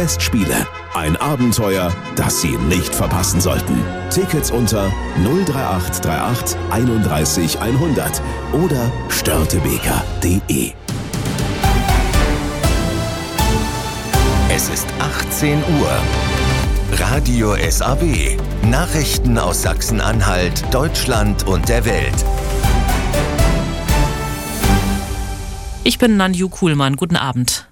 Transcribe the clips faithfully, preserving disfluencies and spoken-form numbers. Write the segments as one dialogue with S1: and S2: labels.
S1: Festspiele. Ein Abenteuer, das Sie nicht verpassen sollten. Tickets unter null drei acht drei acht einunddreißig hundert oder störtebeker punkt de.
S2: Es ist achtzehn Uhr. Radio S A W. Nachrichten aus Sachsen-Anhalt, Deutschland und der Welt.
S3: Ich bin Nanju Kuhlmann. Guten Abend.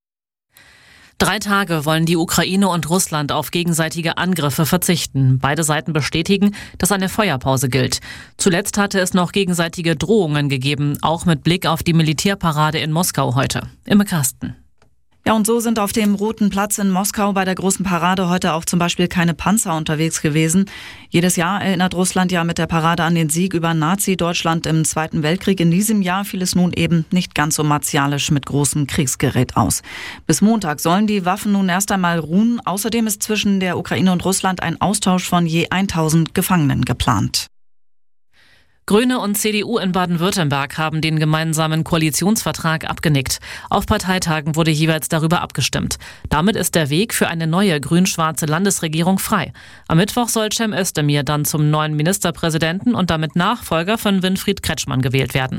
S3: Drei Tage wollen die Ukraine und Russland auf gegenseitige Angriffe verzichten. Beide Seiten bestätigen, dass eine Feuerpause gilt. Zuletzt hatte es noch gegenseitige Drohungen gegeben, auch mit Blick auf die Militärparade in Moskau heute. Imme Karsten.
S4: Ja, und so sind auf dem Roten Platz in Moskau bei der großen Parade heute auch zum Beispiel keine Panzer unterwegs gewesen. Jedes Jahr erinnert Russland ja mit der Parade an den Sieg über Nazi-Deutschland im Zweiten Weltkrieg. In diesem Jahr fiel es nun eben nicht ganz so martialisch mit großem Kriegsgerät aus. Bis Montag sollen die Waffen nun erst einmal ruhen. Außerdem ist zwischen der Ukraine und Russland ein Austausch von je tausend Gefangenen geplant.
S3: Grüne und C D U in Baden-Württemberg haben den gemeinsamen Koalitionsvertrag abgenickt. Auf Parteitagen wurde jeweils darüber abgestimmt. Damit ist der Weg für eine neue grün-schwarze Landesregierung frei. Am Mittwoch soll Cem Özdemir dann zum neuen Ministerpräsidenten und damit Nachfolger von Winfried Kretschmann gewählt werden.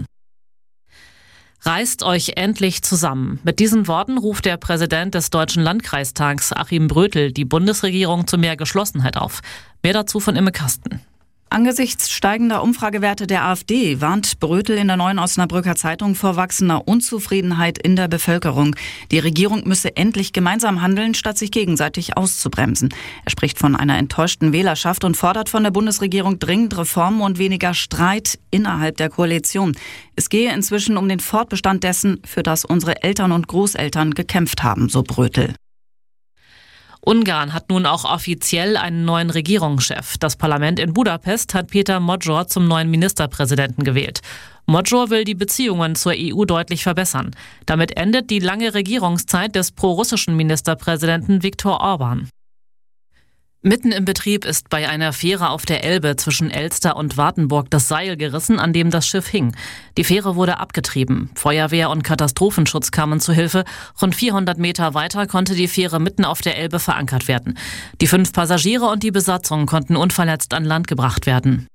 S3: Reißt euch endlich zusammen. Mit diesen Worten ruft der Präsident des Deutschen Landkreistags, Achim Brötel, die Bundesregierung zu mehr Geschlossenheit auf. Mehr dazu von Imme Karsten.
S4: Angesichts steigender Umfragewerte der AfD warnt Brötel in der Neuen Osnabrücker Zeitung vor wachsender Unzufriedenheit in der Bevölkerung. Die Regierung müsse endlich gemeinsam handeln, statt sich gegenseitig auszubremsen. Er spricht von einer enttäuschten Wählerschaft und fordert von der Bundesregierung dringend Reformen und weniger Streit innerhalb der Koalition. Es gehe inzwischen um den Fortbestand dessen, für das unsere Eltern und Großeltern gekämpft haben, so Brötel.
S3: Ungarn hat nun auch offiziell einen neuen Regierungschef. Das Parlament in Budapest hat Péter Magyar zum neuen Ministerpräsidenten gewählt. Magyar will die Beziehungen zur E U deutlich verbessern. Damit endet die lange Regierungszeit des prorussischen Ministerpräsidenten Viktor Orban. Mitten im Betrieb ist bei einer Fähre auf der Elbe zwischen Elster und Wartenburg das Seil gerissen, an dem das Schiff hing. Die Fähre wurde abgetrieben. Feuerwehr und Katastrophenschutz kamen zu Hilfe. Rund vierhundert Meter weiter konnte die Fähre mitten auf der Elbe verankert werden. Die fünf Passagiere und die Besatzung konnten unverletzt an Land gebracht werden.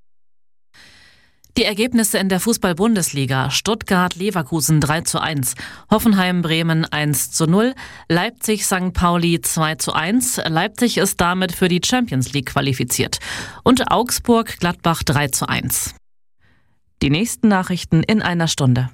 S3: Die Ergebnisse in der Fußball-Bundesliga: Stuttgart-Leverkusen drei zu eins, Hoffenheim-Bremen eins zu null, Leipzig-Sankt Pauli zwei zu eins. Leipzig ist damit für die Champions League qualifiziert. Und Augsburg-Gladbach drei zu eins. Die nächsten Nachrichten in einer Stunde.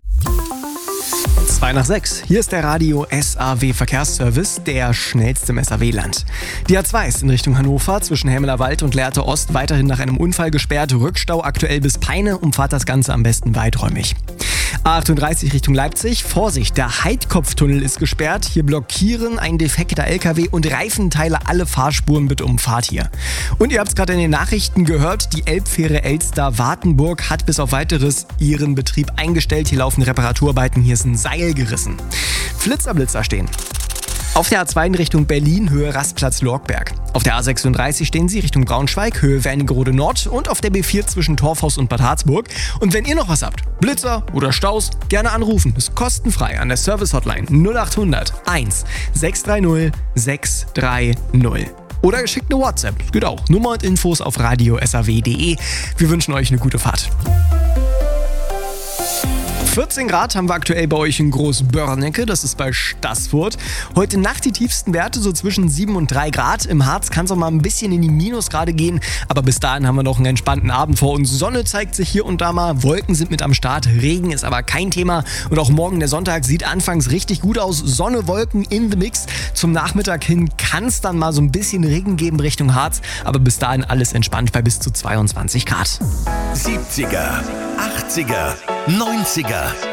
S5: zwei nach sechs. Hier ist der Radio S A W Verkehrsservice, der schnellste im S A W-Land. Die A zwei ist in Richtung Hannover zwischen Helmeler Wald und Lehrte Ost weiterhin nach einem Unfall gesperrt. Rückstau aktuell bis Peine, umfahrt das Ganze am besten weiträumig. A achtunddreißig Richtung Leipzig. Vorsicht, der Heidkopftunnel ist gesperrt. Hier blockieren ein defekter L K W und Reifenteile alle Fahrspuren. Bitte umfahrt hier. Und ihr habt es gerade in den Nachrichten gehört, die Elbfähre Elster-Wartenburg hat bis auf weiteres ihren Betrieb eingestellt. Hier laufen Reparaturarbeiten, hier ist ein Seil gerissen. Flitzer-Blitzer stehen. Auf der A zwei in Richtung Berlin, Höhe Rastplatz Lorgberg. Auf der A sechsunddreißig stehen sie Richtung Braunschweig, Höhe Wernigerode Nord und auf der B vier zwischen Torfhaus und Bad Harzburg. Und wenn ihr noch was habt, Blitzer oder Staus, gerne anrufen. Das ist kostenfrei an der Service-Hotline null achthundert eins sechs drei null sechs drei null. Oder schickt eine WhatsApp, das geht auch. Nummer und Infos auf radio s a w punkt de. Wir wünschen euch eine gute Fahrt. vierzehn Grad haben wir aktuell bei euch in Großbörnecke, das ist bei Staßfurt. Heute Nacht die tiefsten Werte so zwischen sieben und drei Grad. Im Harz kann es auch mal ein bisschen in die Minusgrade gehen, aber bis dahin haben wir noch einen entspannten Abend vor uns. Sonne zeigt sich hier und da mal, Wolken sind mit am Start, Regen ist aber kein Thema. Und auch morgen, der Sonntag, sieht anfangs richtig gut aus. Sonne, Wolken in the Mix. Zum Nachmittag hin kann es dann mal so ein bisschen Regen geben Richtung Harz, aber bis dahin alles entspannt bei bis zu zweiundzwanzig Grad.
S2: siebziger, achtziger, neunziger